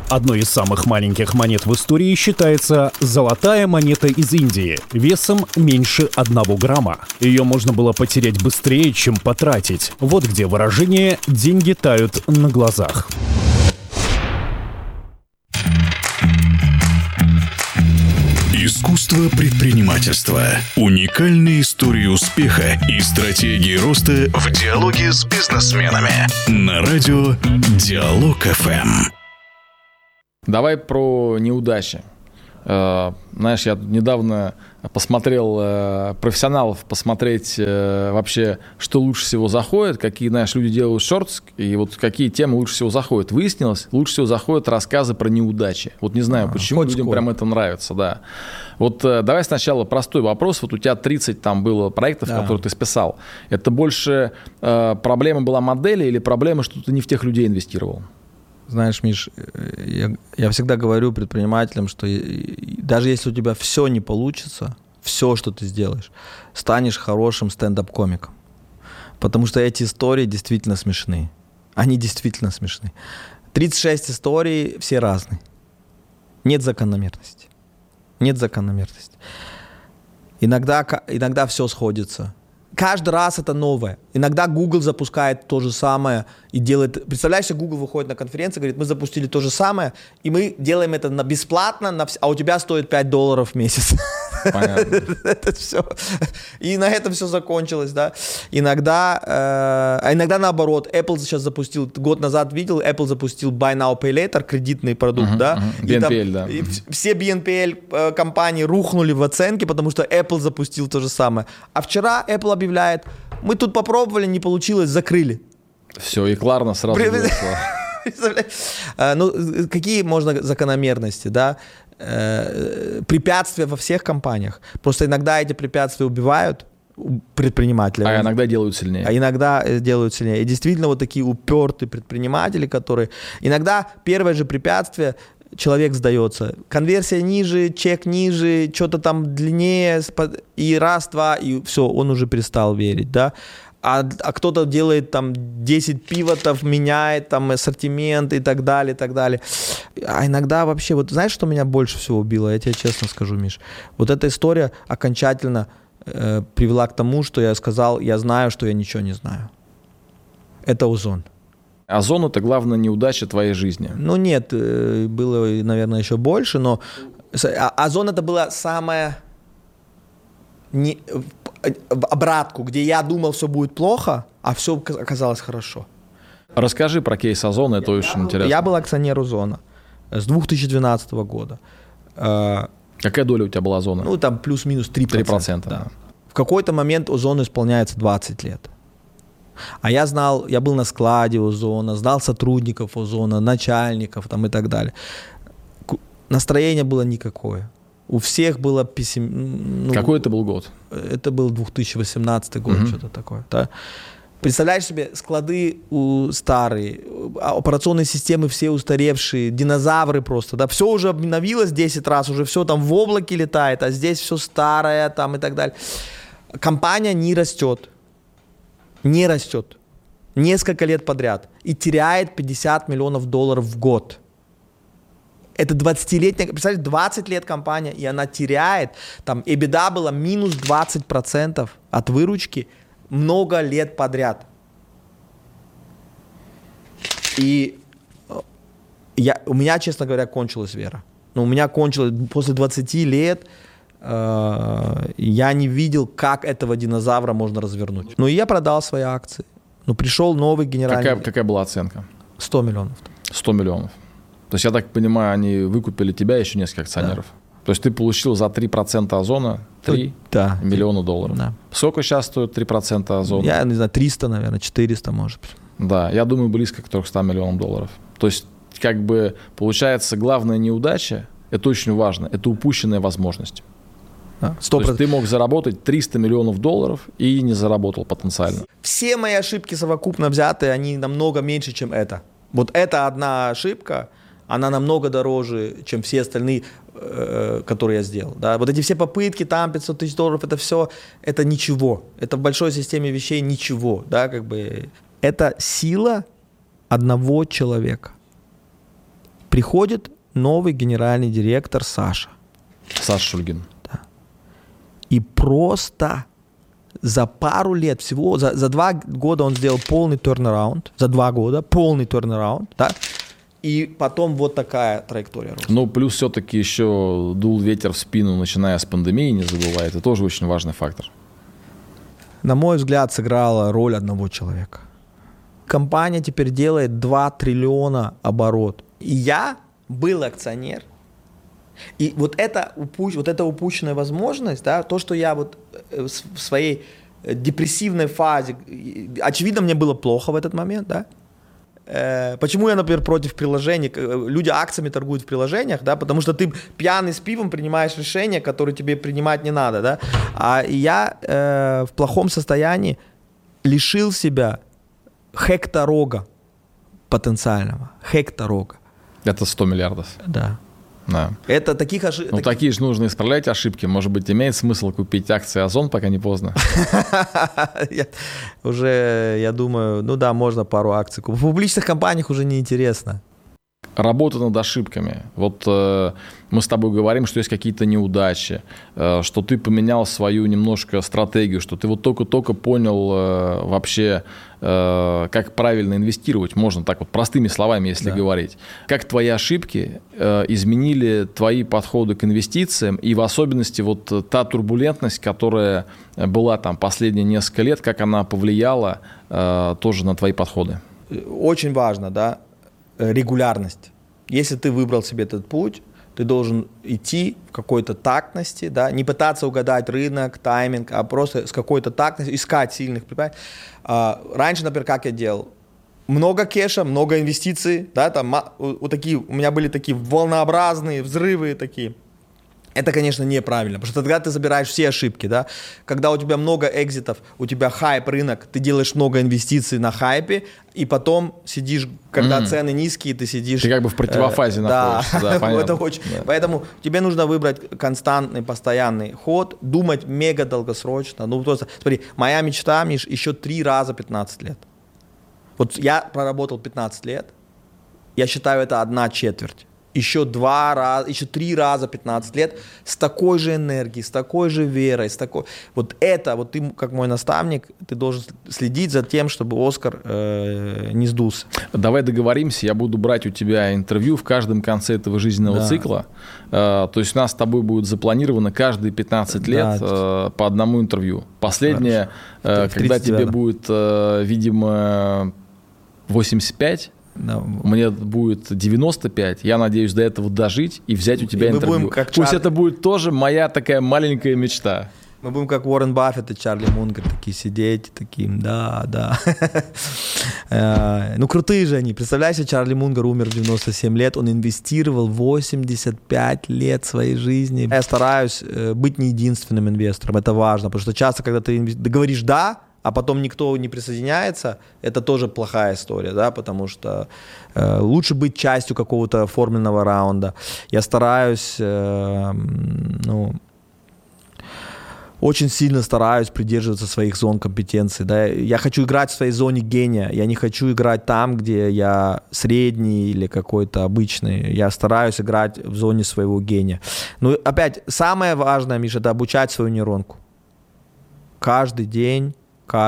Одной из самых маленьких монет в истории считается золотая монета из Индии, весом меньше 1 грамма. Ее можно было потерять быстрее, чем потратить. Вот где выражение «деньги тают на глазах». Искусство предпринимательства. Уникальные истории успеха и стратегии роста в диалоге с бизнесменами. На радио Диалог ФМ. Давай про неудачи. Знаешь, я недавно посмотрел профессионалов, посмотреть вообще, что лучше всего заходит, какие, знаешь, люди делают шортс, и вот какие темы лучше всего заходят. Выяснилось, лучше всего заходят рассказы про неудачи. Вот не знаю, почему людям прям это нравится, да. Вот давай сначала простой вопрос. Вот у тебя 30 там было проектов, которые ты списал. Это больше проблема была модели или проблема, что ты не в тех людей инвестировал? Знаешь, Миш, я всегда говорю предпринимателям, что даже если у тебя все не получится, все, что ты сделаешь, станешь хорошим стендап-комиком. Потому что эти истории действительно смешные. Они действительно смешные. 36 историй, все разные. Нет закономерности. Нет закономерности. Иногда все сходится. Каждый раз это новое. Иногда Google запускает то же самое и делает... Представляешь, Google выходит на конференцию, говорит, мы запустили то же самое, и мы делаем это бесплатно, а у тебя стоит $5 в месяц. Понятно. Это все. И на этом все закончилось, да. Иногда наоборот. Apple сейчас запустил, год назад видел, Apple запустил Buy Now, Pay Later, кредитный продукт, да. BNPL, да. И все BNPL компании рухнули в оценке, потому что Apple запустил то же самое. А вчера Apple объявляет, мы тут попробовали, не получилось, закрыли. Все, и Кларна сразу выросла. Ну, какие можно закономерности, да? Препятствия во всех компаниях. Просто иногда эти препятствия убивают предпринимателя. А иногда делают сильнее. А иногда делают сильнее. И действительно вот такие упертые предприниматели, которые... Иногда первое же препятствие, человек сдается. Конверсия ниже, чек ниже, что-то там длиннее, и раз, два, и все, он уже перестал верить, да. А кто-то делает там 10 пивотов, меняет там ассортимент и так далее, и так далее. А иногда вообще, вот знаешь, что меня больше всего убило? Я тебе честно скажу, Миш. Вот эта история окончательно привела к тому, что я сказал, я знаю, что я ничего не знаю. Это Озон. Озон — это главная неудача твоей жизни. Ну нет, было, наверное, еще больше, но Озон — это было самое... в обратку, где я думал, все будет плохо, а все оказалось хорошо. Расскажи про кейс Озона, это очень интересно. Я был акционер Озона с 2012 года. Какая доля у тебя была Озона? Ну, там плюс-минус 3%. 3%, да. В какой-то момент Озону исполняется 20 лет. А я знал, я был на складе Озона, знал сотрудников Озона, начальников там и так далее. Настроение было никакое. У всех было Какой это был год? Это был 2018 год, что-то такое. Да? Представляешь себе, склады старые, операционные системы все устаревшие, динозавры просто, да, все уже обновилось 10 раз, уже все там в облаке летает, а здесь все старое там и так далее. Компания не растет. Не растет. Несколько лет подряд. И теряет $50 миллионов в год. Это 20-летняя, представляете, 20 лет компания, и она теряет, там, EBITDA была минус 20% от выручки много лет подряд. И у меня, честно говоря, кончилась вера. Но у меня кончилась после 20 лет, я не видел, как этого динозавра можно развернуть. Ну, и я продал свои акции. Ну, пришел новый генеральный... Какая была оценка? 100 миллионов. 100 миллионов. То есть, я так понимаю, они выкупили тебя и еще несколько акционеров. Да. То есть, ты получил за 3% Озона 3 миллиона долларов. Да. Сколько сейчас стоит 3% Озона? Я не знаю, 300, наверное, 400, может быть. Да, я думаю, близко к 300 миллионам долларов. То есть, как бы, получается, главная неудача, это очень важно, это упущенная возможность. Да, то есть, ты мог заработать 300 миллионов долларов и не заработал потенциально. Все мои ошибки совокупно взятые, они намного меньше, чем это. Вот эта одна ошибка, она намного дороже, чем все остальные, которые я сделал. Да? Вот эти все попытки, там $500 тысяч, это все, это ничего. Это в большой системе вещей ничего. Да? Как бы, это сила одного человека. Приходит новый генеральный директор Саша. Саша Шульгин. Да. И просто за пару лет, всего за 2 года он сделал полный турнараунд. За 2 года полный турнараунд, да? И потом вот такая траектория роста. Ну, плюс все-таки еще дул ветер в спину, начиная с пандемии, не забывай. Это тоже очень важный фактор. На мой взгляд, сыграла роль одного человека. Компания теперь делает 2 триллиона оборот. И я был акционер. И вот эта упущенная возможность, да, то, что я вот в своей депрессивной фазе, очевидно, мне было плохо в этот момент, да. Почему я, например, против приложений? Люди акциями торгуют в приложениях, да, потому что ты пьяный с пивом принимаешь решения, которые тебе принимать не надо, да. А я в плохом состоянии лишил себя хекторога потенциального. Хекторога. Это 100 миллиардов. Да. Да. Это таких ошибок. Ну, такие же нужно исправлять ошибки. Может быть, имеет смысл купить акции Озон, пока не поздно? Уже, я думаю, ну да, можно пару акций купить. В публичных компаниях уже неинтересно. Работа над ошибками. Вот мы с тобой говорим, что есть какие-то неудачи, что ты поменял свою немножко стратегию, что ты вот только-только понял вообще, как правильно инвестировать, можно так вот простыми словами, если говорить. Как твои ошибки изменили твои подходы к инвестициям, и в особенности вот та турбулентность, которая была там последние несколько лет, как она повлияла тоже на твои подходы? Очень важно, да, регулярность. Если ты выбрал себе этот путь, ты должен идти в какой-то тактности, да, не пытаться угадать рынок, тайминг, а просто с какой-то тактностью искать сильных предприятий. Раньше, например, как я делал? Много кэша, много инвестиций, да, там у меня были такие волнообразные взрывы такие. Это, конечно, неправильно, потому что тогда ты забираешь все ошибки, да. Когда у тебя много экзитов, у тебя хайп рынок, ты делаешь много инвестиций на хайпе, и потом сидишь, когда цены низкие, ты сидишь... Ты как бы в противофазе находишься. Да, понятно. Поэтому тебе нужно выбрать константный, постоянный ход, думать мега долгосрочно. Ну, просто, смотри, моя мечта, Миш, еще 3 раза 15 лет. Вот я проработал 15 лет, я считаю, это 1/4. Еще 3 раза 15 лет с такой же энергией, с такой же верой, вот ты, как мой наставник, ты должен следить за тем, чтобы Оскар не сдулся. Давай договоримся, я буду брать у тебя интервью в каждом конце этого жизненного цикла. То есть у нас с тобой будет запланировано каждые 15 лет по одному интервью. Последнее, когда тебе будет, видимо, 85, мне будет 95, я надеюсь до этого дожить и взять у тебя интервью. Пусть это будет тоже моя такая маленькая мечта. Мы будем как Уоррен Баффет и Чарли Мунгер, такие сидеть, таким, да. Ну, крутые же они. Представляешь, Чарли Мунгер умер в 97 лет, он инвестировал 85 лет своей жизни. Я стараюсь быть не единственным инвестором, это важно, потому что часто, когда ты говоришь «да», а потом никто не присоединяется, это тоже плохая история, да, потому что лучше быть частью какого-то оформленного раунда. Я стараюсь, очень сильно стараюсь придерживаться своих зон компетенций, да. Я хочу играть в своей зоне гения, я не хочу играть там, где я средний или какой-то обычный. Я стараюсь играть в зоне своего гения. Но опять, самое важное, Миша, это обучать свою нейронку. Каждый день.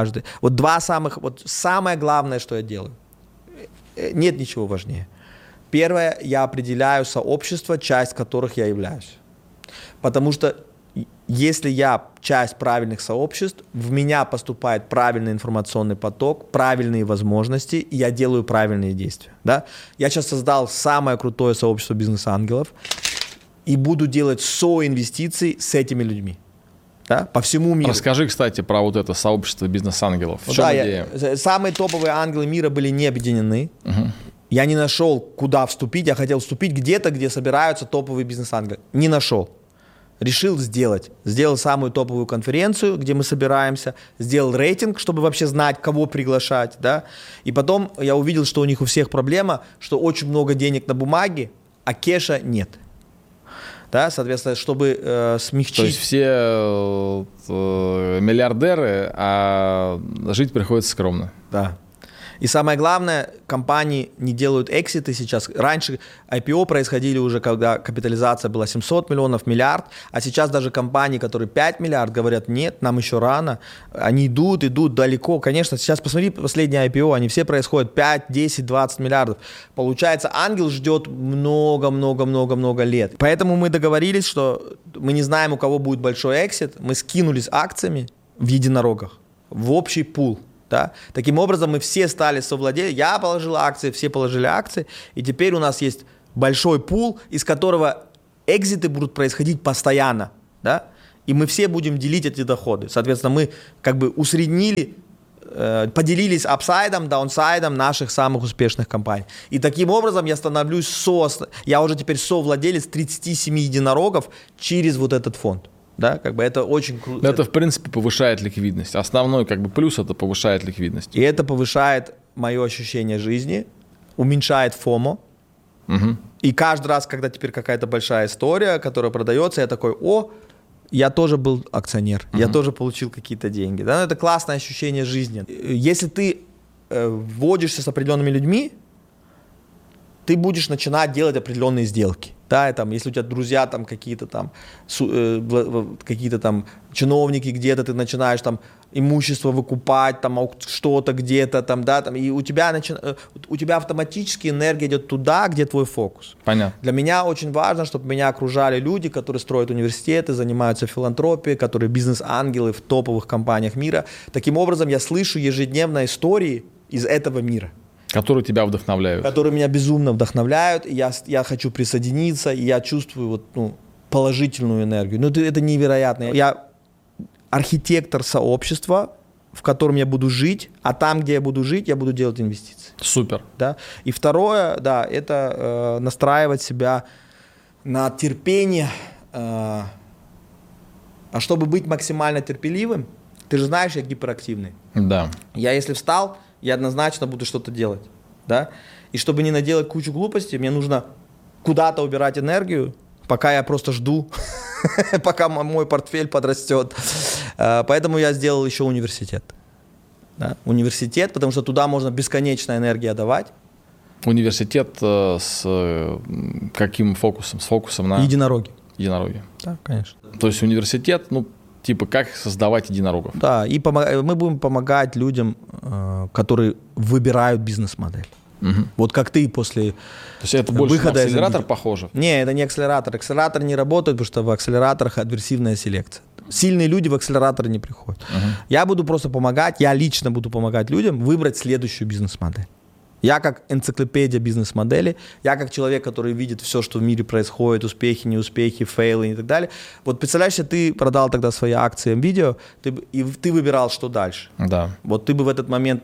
Самое главное, что я делаю. Нет ничего важнее. Первое, я определяю сообщество, часть которых я являюсь. Потому что если я часть правильных сообществ, в меня поступает правильный информационный поток, правильные возможности, и я делаю правильные действия. Да? Я сейчас создал самое крутое сообщество бизнес-ангелов и буду делать соинвестиции с этими людьми. Да, по всему миру. Расскажи, кстати, про вот это сообщество бизнес-ангелов. В чем идея? Самые топовые ангелы мира были не объединены. Я не нашел, куда вступить. Я хотел вступить где-то, где собираются топовые бизнес-ангелы. Не нашел. Решил сделать. Сделал самую топовую конференцию, где мы собираемся. Сделал рейтинг, чтобы вообще знать, кого приглашать. Да? И потом я увидел, что у них у всех проблема, что очень много денег на бумаге, а кэша нет. Да, соответственно, чтобы смягчить... То есть все миллиардеры, а жить приходится скромно. Да. И самое главное, компании не делают экситы сейчас. Раньше IPO происходили уже, когда капитализация была 700 миллионов, миллиард, а сейчас даже компании, которые 5 миллиардов, говорят, нет, нам еще рано. Они идут далеко. Конечно, сейчас посмотри последние IPO, они все происходят 5, 10, 20 миллиардов. Получается, ангел ждет много лет. Поэтому мы договорились, что мы не знаем, у кого будет большой эксит. Мы скинулись акциями в единорогах в общий пул. Да? Таким образом, мы все стали совладельцами. Я положил акции, все положили акции. И теперь у нас есть большой пул, из которого экзиты будут происходить постоянно. Да? И мы все будем делить эти доходы. Соответственно, мы как бы усреднили, поделились апсайдом, даунсайдом наших самых успешных компаний. И таким образом я становлюсь я уже теперь совладелец 37 единорогов через вот этот фонд. Да, как бы это очень круто. Это, в принципе, повышает ликвидность. Основной как бы плюс — это повышает ликвидность. И это повышает мое ощущение жизни, уменьшает фомо. Угу. И каждый раз, когда теперь какая-то большая история, которая продается, я такой, я тоже был акционер, я тоже получил какие-то деньги. Да? Это классное ощущение жизни. Если ты вводишься с определенными людьми, ты будешь начинать делать определенные сделки. Да, там, если у тебя друзья там, какие-то там чиновники где-то, ты начинаешь там имущество выкупать, там, что-то где-то, там, да, там, и у тебя автоматически энергия идет туда, где твой фокус. Понятно. Для меня очень важно, чтобы меня окружали люди, которые строят университеты, занимаются филантропией, которые бизнес-ангелы в топовых компаниях мира. Таким образом, я слышу ежедневно истории из этого мира. Которые тебя вдохновляют. Которые меня безумно вдохновляют. И я хочу присоединиться, и я чувствую положительную энергию. Это невероятно. Я архитектор сообщества, в котором я буду жить, а там, где я буду жить, я буду делать инвестиции. Супер. Да? И второе, да, это настраивать себя на терпение. А чтобы быть максимально терпеливым, ты же знаешь, я гиперактивный. Да. Я если встал, я однозначно буду что-то делать, да, и чтобы не наделать кучу глупостей, мне нужно куда-то убирать энергию, пока я просто жду, пока мой портфель подрастет, поэтому я сделал еще университет, да? Университет, потому что туда можно бесконечно энергию давать. Университет с каким фокусом? С фокусом на... Единороги. Единороги. Да, конечно. То есть университет, типа как создавать единорогов. Да, и мы будем помогать людям, которые выбирают бизнес-модель. Угу. Вот как ты после То есть это больше выхода на акселератор похоже? Не, это не акселератор. Акселератор не работает, потому что в акселераторах адверсивная селекция. Сильные люди в акселераторы не приходят. Я буду просто помогать, я лично буду помогать людям выбрать следующую бизнес-модель. Я как энциклопедия бизнес-модели, я как человек, который видит все, что в мире происходит, успехи, неуспехи, фейлы и так далее. Вот представляешь, если ты продал тогда свои акции МВидео, и ты выбирал, что дальше. Да. Вот ты бы в этот момент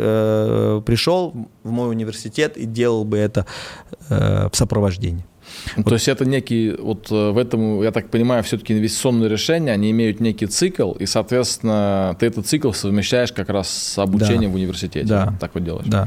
пришел в мой университет и делал бы это в сопровождении. То есть это некий, в этом, я так понимаю, все-таки инвестиционные решения, они имеют некий цикл, и, соответственно, ты этот цикл совмещаешь как раз с обучением в университете. Да. Так вот делаешь. Да.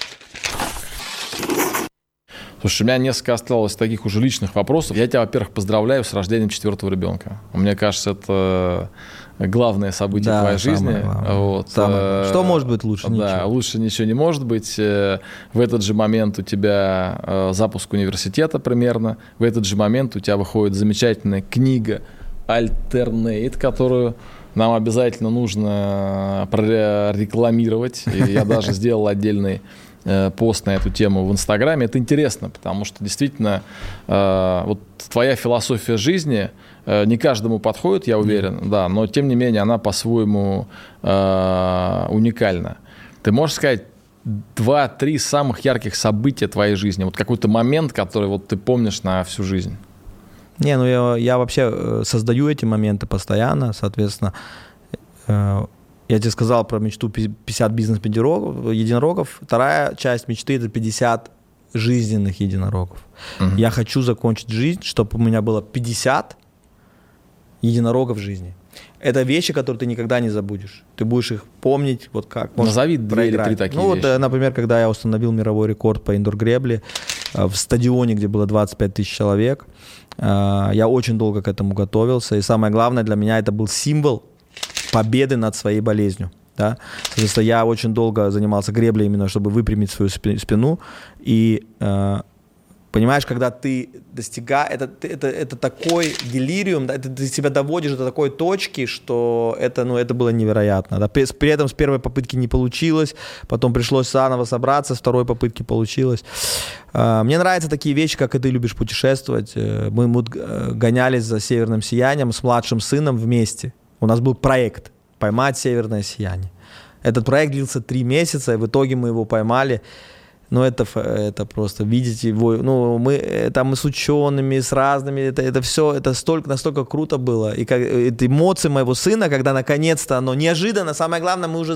Слушай, у меня несколько осталось таких уже личных вопросов. Я тебя, во-первых, поздравляю с рождением 4-го ребенка. Мне кажется, это главное событие в твоей жизни. Что может быть лучше? Да, ничего. Лучше ничего не может быть. В этот же момент у тебя запуск университета примерно. В этот же момент у тебя выходит замечательная книга «Alternate», которую нам обязательно нужно прорекламировать. И я даже сделал отдельный пост на эту тему в Инстаграме. Это интересно, потому что действительно твоя философия жизни не каждому подходит, я уверен, да, но тем не менее она по-своему уникальна. Ты можешь сказать 2-3 самых ярких события твоей жизни? Вот какой-то момент, который ты помнишь на всю жизнь? Не, я вообще создаю эти моменты постоянно, соответственно. Я тебе сказал про мечту 50 бизнес-единорогов. Вторая часть мечты – это 50 жизненных единорогов. Я хочу закончить жизнь, чтобы у меня было 50 единорогов в жизни. Это вещи, которые ты никогда не забудешь. Ты будешь их помнить, вот как. Назови 2 или 3 такие вещи. Например, когда я установил мировой рекорд по индор-гребле в стадионе, где было 25 тысяч человек. Я очень долго к этому готовился. И самое главное для меня это был символ победы над своей болезнью. да. Соответственно, я очень долго занимался греблей именно, чтобы выпрямить свою спину. И понимаешь, когда ты достигаешь, это такой делириум, да, ты себя доводишь до такой точки, что это было невероятно. Да. При этом с первой попытки не получилось, потом пришлось заново собраться, с второй попытки получилось. Мне нравятся такие вещи, как и ты любишь путешествовать. Мы гонялись за северным сиянием с младшим сыном вместе. У нас был проект «Поймать северное сияние». Этот проект длился 3 месяца, и в итоге мы его поймали. Ну, это просто видеть его, ну, мы с учеными, с разными, это все, это настолько круто было. И это эмоции моего сына, когда наконец-то оно неожиданно, самое главное, мы уже